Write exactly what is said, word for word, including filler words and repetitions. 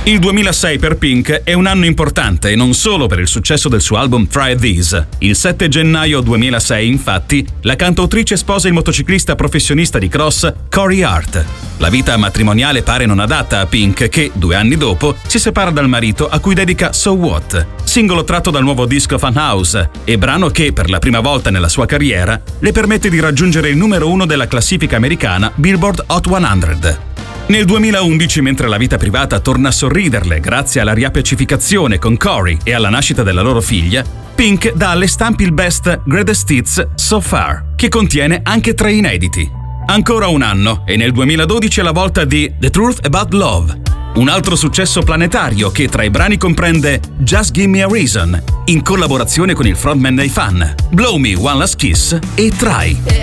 Il duemilasei per Pink è un anno importante e non solo per il successo del suo album Try This. Il sette gennaio duemilasei, infatti, la cantautrice sposa il motociclista professionista di cross Corey Hart. La vita matrimoniale pare non adatta a Pink che, due anni dopo, si separa dal marito a cui dedica So What, singolo tratto dal nuovo disco Funhouse e brano che, per la prima volta nella sua carriera, le permette di raggiungere il numero uno della classifica americana Billboard Hot cento. Nel duemilaundici, mentre la vita privata torna a sorriderle grazie alla riappacificazione con Corey e alla nascita della loro figlia, Pink dà alle stampe il best Greatest Hits So Far, che contiene anche tre inediti. Ancora un anno e nel duemiladodici è la volta di The Truth About Love, un altro successo planetario che tra i brani comprende Just Give Me a Reason, in collaborazione con il frontman dei Fan, Blow Me One Last Kiss e Try.